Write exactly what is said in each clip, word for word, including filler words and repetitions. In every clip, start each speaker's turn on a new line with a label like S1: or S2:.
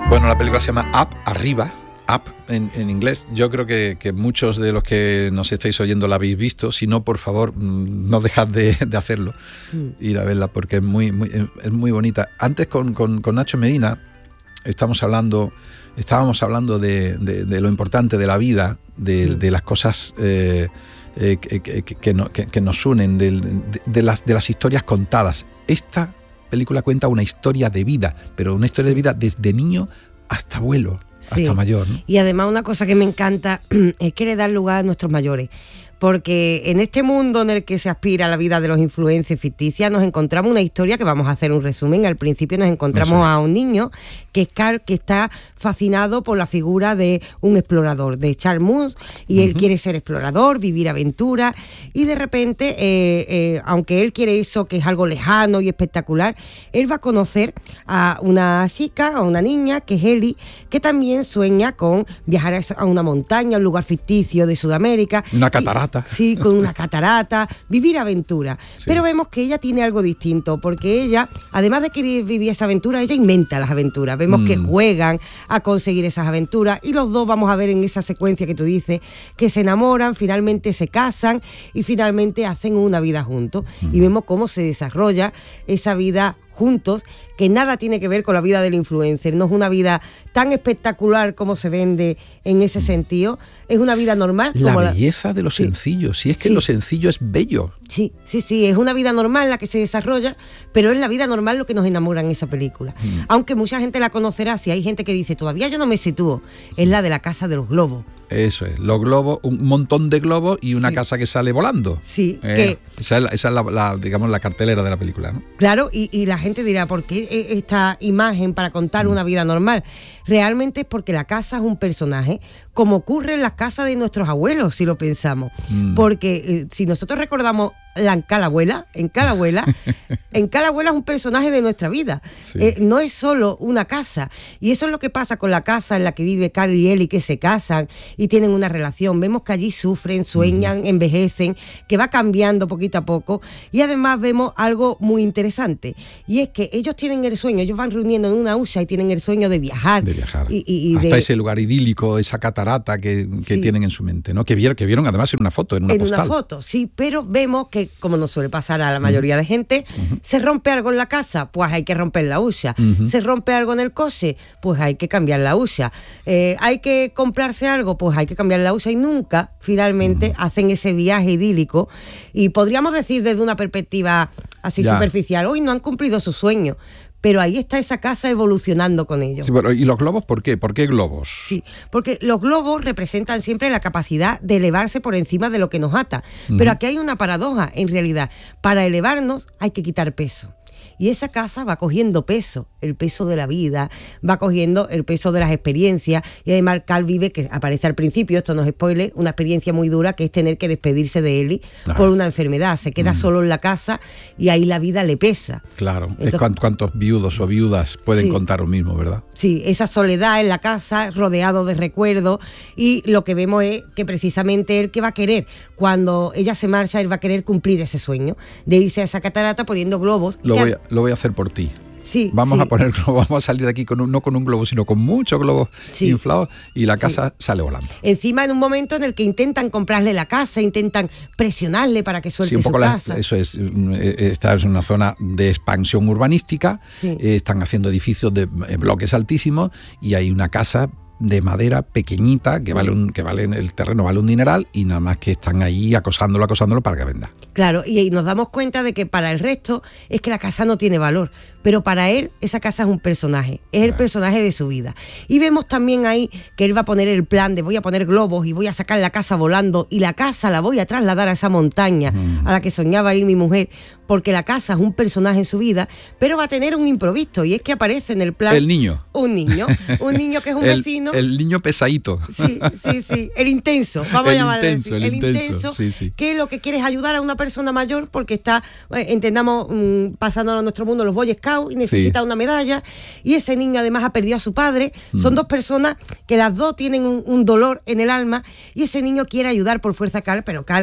S1: Bueno, la película se llama Up, Arriba, Up en, en inglés. Yo creo que, que muchos de los que nos estáis oyendo la habéis visto. Si no, por favor, no dejad de, de hacerlo, mm. ir a verla, porque es muy, muy, es muy bonita. Antes con, con, con Nacho Medina estamos hablando, estábamos hablando de, de, de lo importante de la vida, de, mm. de las cosas eh, eh, que, que, que, no, que, que nos unen, de, de, de, las, de las historias contadas. Esta película cuenta una historia de vida, pero una historia de vida desde niño hasta abuelo, hasta sí. mayor, ¿no?
S2: Y además una cosa que me encanta es que le dan lugar a nuestros mayores. Porque en este mundo en el que se aspira a la vida de los influencers ficticias, nos encontramos una historia que vamos a hacer un resumen. Al principio nos encontramos no sé. a un niño que es Carl, que está fascinado por la figura de un explorador, de Charles Moose, y uh-huh. él quiere ser explorador, vivir aventuras, y de repente, eh, eh, aunque él quiere eso, que es algo lejano y espectacular, él va a conocer a una chica, a una niña, que es Ellie, que también sueña con viajar a una montaña, un lugar ficticio de Sudamérica.
S1: Una catarata.
S2: Sí, con una catarata, vivir aventura. Sí. Pero vemos que ella tiene algo distinto, porque ella, además de querer vivir esa aventura, ella inventa las aventuras. Vemos mm. que juegan a conseguir esas aventuras, y los dos vamos a ver en esa secuencia que tú dices, que se enamoran, finalmente se casan y finalmente hacen una vida juntos. Mm. Y vemos cómo se desarrolla esa vida juntos, que nada tiene que ver con la vida del influencer. No es una vida tan espectacular como se vende en ese sentido. Es una vida normal.
S1: La
S2: como
S1: belleza
S2: la...
S1: de lo
S2: sí.
S1: sencillo. Si es que
S2: sí.
S1: lo sencillo es bello.
S2: Sí, sí, sí. Es una vida normal la que se desarrolla, pero es la vida normal lo que nos enamora en esa película. Mm. Aunque mucha gente la conocerá, si hay gente que dice, todavía yo no me sitúo, es la de la casa de los globos.
S1: Eso es, los globos, un montón de globos y una sí. casa que sale volando.
S2: Sí.
S1: Eh,
S2: que,
S1: esa es, la, esa es la, la, digamos, la cartelera de la película, ¿no?
S2: Claro, y, y la gente dirá, ¿por qué esta imagen para contar mm. una vida normal? Realmente es porque la casa es un personaje, como ocurre en las casas de nuestros abuelos, si lo pensamos. Mm. Porque eh, si nosotros recordamos la en Calabuela, en Calabuela, en Calabuela es un personaje de nuestra vida. Sí. Eh, no es solo una casa. Y eso es lo que pasa con la casa en la que vive Carl y Ellie, que se casan y tienen una relación. Vemos que allí sufren, sueñan, mm. envejecen, que va cambiando poquito a poco. Y además vemos algo muy interesante. Y es que ellos tienen el sueño, ellos van reuniendo en una hucha y tienen el sueño de viajar.
S1: De viajar.
S2: Y, y, y
S1: hasta
S2: de...
S1: ese lugar idílico, esa catarata que, que sí. tienen en su mente, ¿no? Que vieron, que vieron además en una foto, en una
S2: en
S1: postal.
S2: En una foto, sí, pero vemos que, como nos suele pasar a la mayoría uh-huh. de gente, uh-huh. se rompe algo en la casa, pues hay que romper la hucha. Uh-huh. Se rompe algo en el coche, pues hay que cambiar la hucha. Eh, hay que comprarse algo, pues hay que cambiar la hucha, y nunca, finalmente, uh-huh. hacen ese viaje idílico. Y podríamos decir desde una perspectiva así ya. superficial, hoy no han cumplido su sueño. Pero ahí está esa casa evolucionando con ellos.
S1: Sí, bueno, ¿y los globos por qué? ¿Por qué globos?
S2: Sí, porque los globos representan siempre la capacidad de elevarse por encima de lo que nos ata. Uh-huh. Pero aquí hay una paradoja, en realidad. Para elevarnos hay que quitar peso. Y esa casa va cogiendo peso, el peso de la vida, va cogiendo el peso de las experiencias. Y además Carl vive, que aparece al principio, esto no es spoiler, una experiencia muy dura, que es tener que despedirse de Ellie ah. por una enfermedad. Se queda mm. solo en la casa y ahí la vida le pesa.
S1: Claro, Entonces, es cuántos, cuántos viudos o viudas pueden
S2: sí,
S1: contar lo mismo, ¿verdad?
S2: Sí, esa soledad en la casa, rodeado de recuerdos, y lo que vemos es que precisamente él, que va a querer, cuando ella se marcha, él va a querer cumplir ese sueño, de irse a esa catarata poniendo globos.
S1: Lo voy a, lo voy a hacer por ti.
S2: Sí,
S1: vamos
S2: sí.
S1: a poner globos, vamos a salir de aquí con un, no con un globo, sino con muchos globos sí. inflados, y la casa sí. sale volando.
S2: Encima, en un momento en el que intentan comprarle la casa, intentan presionarle para que suelte
S1: sí, un poco
S2: su
S1: la,
S2: casa.
S1: Eso es, esta es una zona de expansión urbanística, sí. eh, están haciendo edificios de eh, bloques altísimos, y hay una casa de madera pequeñita que vale un, que vale el terreno vale un dineral, y nada más que están ahí acosándolo, acosándolo para que venda.
S2: Claro, y, y nos damos cuenta de que para el resto es que la casa no tiene valor, pero para él esa casa es un personaje, es el personaje de su vida. Y vemos también ahí que él va a poner el plan de voy a poner globos y voy a sacar la casa volando, y la casa la voy a trasladar a esa montaña mm. a la que soñaba ir mi mujer, porque la casa es un personaje en su vida, pero va a tener un imprevisto, y es que aparece en el plan...
S1: El niño.
S2: Un niño, un niño que es un
S1: el,
S2: vecino...
S1: El niño pesadito.
S2: Sí, sí, sí, el intenso, vamos
S1: el
S2: a llamarlo
S1: intenso,
S2: así.
S1: El,
S2: el
S1: intenso,
S2: intenso
S1: sí, sí.
S2: que lo que quiere es ayudar a una persona mayor, porque está, eh, entendamos, mmm, pasando a nuestro mundo los Boy Scouts, y necesita sí. una medalla, y ese niño además ha perdido a su padre. Mm. Son dos personas que las dos tienen un, un dolor en el alma, y ese niño quiere ayudar por fuerza a Carl, pero Carl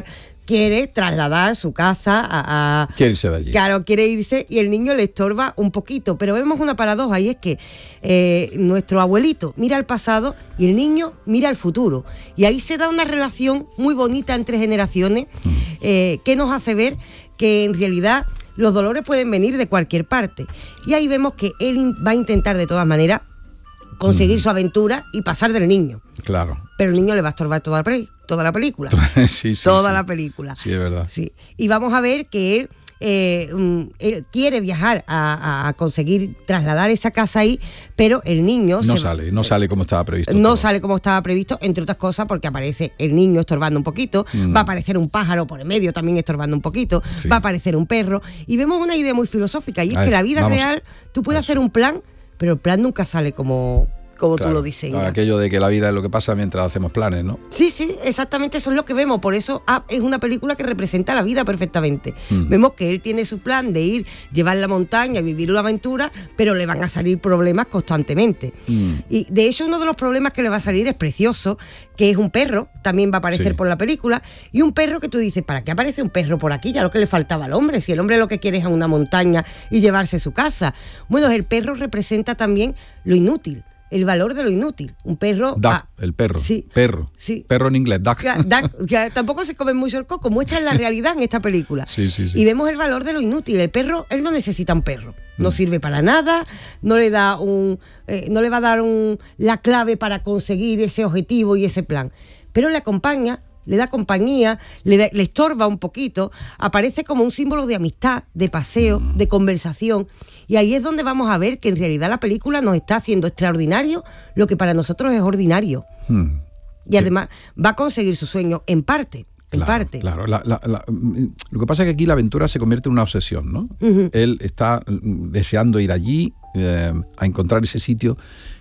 S2: quiere trasladar su casa a, a...
S1: Quiere irse de allí.
S2: Claro, quiere irse y el niño le estorba un poquito. Pero vemos una paradoja y es que eh, nuestro abuelito mira al pasado y el niño mira al futuro. Y ahí se da una relación muy bonita entre generaciones mm. eh, que nos hace ver que en realidad los dolores pueden venir de cualquier parte. Y ahí vemos que él in- va a intentar de todas maneras conseguir mm. su aventura y pasar del niño.
S1: Claro.
S2: Pero el niño le va a estorbar toda la, pre- toda la película.
S1: sí, sí,
S2: toda
S1: sí.
S2: la película.
S1: Sí, es verdad.
S2: Sí. Y vamos a ver que él, eh, um, él quiere viajar a, a conseguir trasladar esa casa ahí, pero el niño...
S1: No
S2: se
S1: sale,
S2: va,
S1: no sale como estaba previsto.
S2: No
S1: todo.
S2: sale como estaba previsto, entre otras cosas porque aparece el niño estorbando un poquito, mm. va a aparecer un pájaro por el medio también estorbando un poquito, sí. va a aparecer un perro, y vemos una idea muy filosófica, y es a que ver, la vida vamos. real, tú puedes hacer un plan, pero el plan nunca sale como... como claro, tú lo diseñas.
S1: Aquello de que la vida es lo que pasa mientras hacemos planes, ¿no?
S2: Sí, sí, exactamente eso es lo que vemos. Por eso Up es una película que representa la vida perfectamente. Mm. Vemos que él tiene su plan de ir, llevar la montaña, vivir la aventura, pero le van a salir problemas constantemente. Mm. Y de hecho uno de los problemas que le va a salir es precioso, que es un perro, también va a aparecer sí. por la película, y un perro que tú dices, ¿para qué aparece un perro por aquí? Ya lo que le faltaba al hombre, si el hombre lo que quiere es a una montaña y llevarse su casa. Bueno, el perro representa también lo inútil. El valor de lo inútil. Un perro...
S1: Duck,
S2: ah,
S1: el perro.
S2: Sí.
S1: Perro.
S2: Sí.
S1: Perro en inglés, duck.
S2: Ya, duck ya, tampoco se come mucho el coco. Muestra la realidad en esta película.
S1: Sí, sí, sí.
S2: Y vemos el valor de lo inútil. El perro, él no necesita un perro. No mm. sirve para nada. No le da un... Eh, no le va a dar un, la clave para conseguir ese objetivo y ese plan. Pero le acompaña, le da compañía, le, da, le estorba un poquito. Aparece como un símbolo de amistad, de paseo, mm. de conversación. Y ahí es donde vamos a ver que en realidad la película nos está haciendo extraordinario lo que para nosotros es ordinario. Hmm. Y sí. además va a conseguir su sueño en parte. En
S1: claro,
S2: parte.
S1: Claro, la, la, la, lo que pasa es que aquí la aventura se convierte en una obsesión, ¿no? Uh-huh. Él está deseando ir allí, eh, a encontrar ese sitio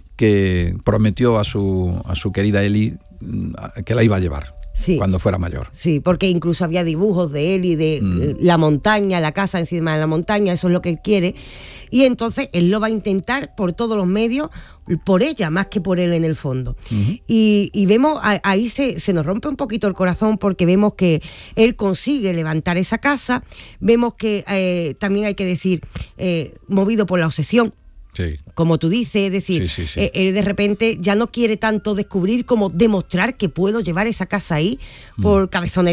S1: que prometió a su, a su querida Ellie que la iba a llevar. Sí. Cuando fuera mayor.
S2: Sí, porque incluso había dibujos de él y de mm. eh, la montaña, la casa encima de la montaña, eso es lo que él quiere. Y entonces él lo va a intentar por todos los medios, por ella más que por él en el fondo. Uh-huh. Y, y vemos, ahí se, se nos rompe un poquito el corazón porque vemos que él consigue levantar esa casa, vemos que eh, también hay que decir, eh, movido por la obsesión. Sí. Como tú dices, es decir, sí, sí, sí. Eh, él de repente ya no quiere tanto descubrir como demostrar que puedo llevar esa casa ahí por mm. cabezonería.